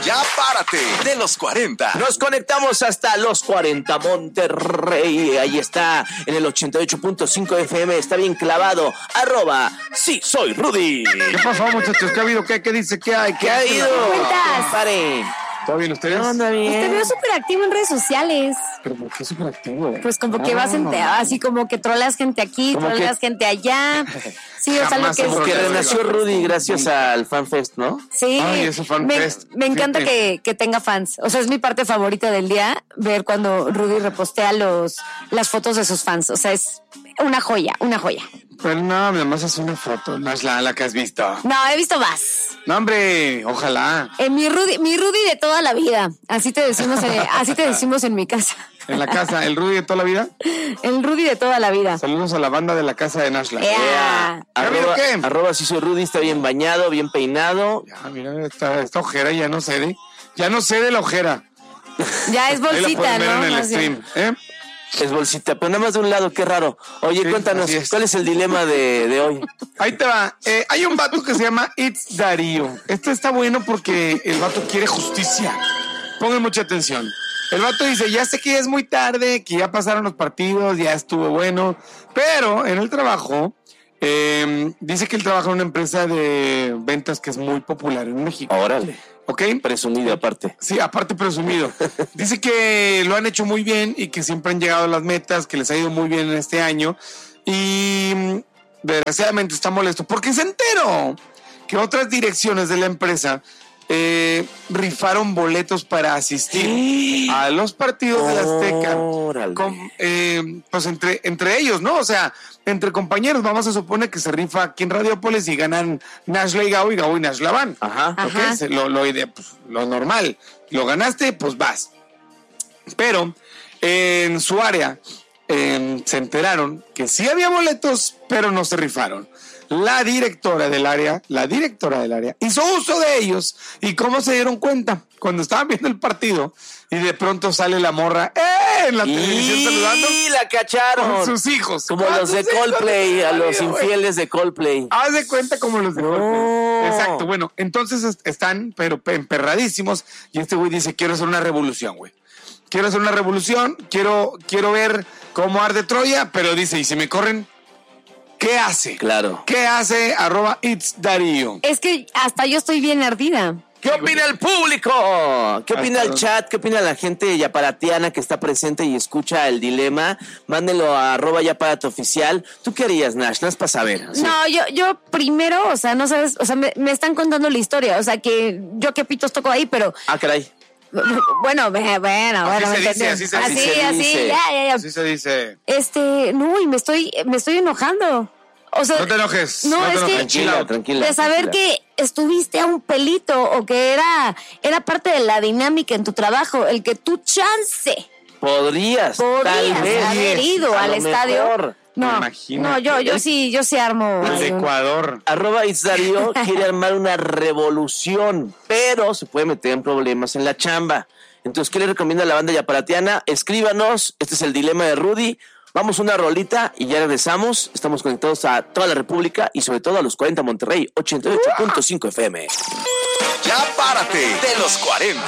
Ya párate de los 40. Nos conectamos hasta los 40 Monterrey. Ahí está, en el 88.5 FM. Está bien clavado. @sí soy Rudy. ¿Qué pasó, muchachos? ¿Qué ha habido? ¿Qué dice? ¿Qué hay? ¿Qué ha habido? cuentas? Pare. ¿Todo bien ustedes? No, anda bien. Te veo súper activo en redes sociales. ¿Pero por qué súper activo? Pues como que vas así como que troleas gente aquí, Como troleas gente allá. Sí, o sea, lo Jamás que es. he Como que troleado. renació Rudy gracias al FanFest, ¿no? Sí, Ay, ese fan fest. me encanta Fíjate. que tenga fans. O sea, es mi parte favorita del día, ver cuando Rudy repostea las fotos de sus fans. O sea, es una joya, una joya. Pero no, nada más es una foto. No es la que has visto. No, he visto más. No, hombre, ojalá. Mi Rudy de toda la vida. Así te decimos en mi casa. En la casa, el Rudy de toda la vida. El Rudy de toda la vida. Saludos a la banda de la casa de Nashla. Ea. Arroba sí soy Rudy, está bien bañado, bien peinado. Ya, mira, esta ojera ya no cede. Ya no cede la ojera. Ya es Ahí la bolsita, pueden ver ¿no? en el Más bien. stream. Es bolsita, pero nada más de un lado, qué raro. Oye, Sí, cuéntanos, así es. ¿cuál es el dilema de hoy? Ahí te va. Hay un vato que se llama It's Darío. Este está bueno porque el vato quiere justicia. Pongan mucha atención. El vato dice, ya sé que ya es muy tarde, que ya pasaron los partidos, ya estuvo bueno, pero en el trabajo, dice que él trabaja en una empresa de ventas que es muy popular en México. Órale, ¿Ok? presumido aparte. Sí, aparte presumido. Dice que lo han hecho muy bien y que siempre han llegado a las metas, que les ha ido muy bien en este año. Y desgraciadamente está molesto porque se enteró que otras direcciones de la empresa rifaron boletos para asistir a los partidos de la Azteca. Órale. Pues entre ellos, ¿no? O sea, entre compañeros, vamos a suponer que se rifa aquí en Radiópolis y ganan Nashla y Gabo y Nashla van. Ajá. ¿Ok? Lo normal. Lo ganaste, pues vas. Pero en su área se enteraron que sí había boletos, pero no se rifaron. La directora del área hizo uso de ellos. ¿Y cómo se dieron cuenta? Cuando estaban viendo el partido y de pronto sale la morra en la televisión saludando Y la cacharon. con sus hijos. Como los de ¿Cuántos hijos Coldplay, a los güey? infieles de Coldplay. Haz de cuenta como los de No. Coldplay. Exacto, bueno, entonces están pero emperradísimos y este güey dice, quiero hacer una revolución, güey. Quiero hacer una revolución, quiero ver cómo arde Troya, pero dice, ¿y si me corren? ¿Qué hace? Claro. ¿Qué hace? @It's Darío. Es que hasta yo estoy bien ardida. ¿Qué opina el público? ¿Qué opina el Hasta- chat? ¿Qué opina la gente yaparatiana que está presente y escucha el dilema? Mándenlo a @yaparatooficial. ¿Tú qué harías, Nash? No es para saber. ¿sí? No, yo primero, o sea, no sabes, o sea, me están contando la historia, o sea, que yo qué pitos toco ahí, pero Ah, caray. bueno, Así se ¿me dice, entiendes? así se así, dice. así, ya. Así se dice. No, y me estoy enojando. O sea, No te enojes. No, te es que- enojes. Tranquila, tranquila. de saber tranquila. que estuviste a un pelito o que era parte de la dinámica en tu trabajo, el que tú chance Podrías tal vez haber ido a al lo estadio. mejor. No, Imagínate. no, yo sí armo. El de ahí un- Ecuador. @It's Darío quiere armar una revolución, pero se puede meter en problemas en la chamba. Entonces, ¿qué le recomienda a la banda yaparatiana? Escríbanos, este es el dilema de Rudy. Vamos una rolita y ya regresamos. Estamos conectados a toda la República y sobre todo a los 40 Monterrey, 88.5 FM. Ya párate de los 40.